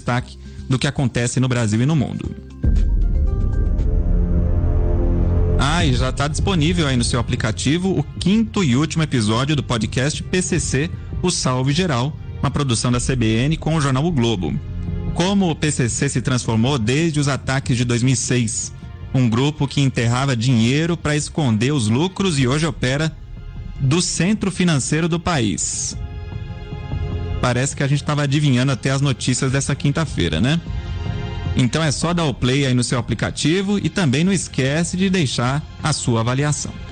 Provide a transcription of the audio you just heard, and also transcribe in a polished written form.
destaque do que acontece no Brasil e no mundo. E já está disponível aí no seu aplicativo o 5º e último episódio do podcast PCC, o Salve Geral, uma produção da CBN com o jornal O Globo. Como o PCC se transformou desde os ataques de 2006. Um grupo que enterrava dinheiro para esconder os lucros e hoje opera do centro financeiro do país. Parece que a gente estava adivinhando até as notícias dessa quinta-feira, né? Então é só dar o play aí no seu aplicativo e também não esquece de deixar a sua avaliação.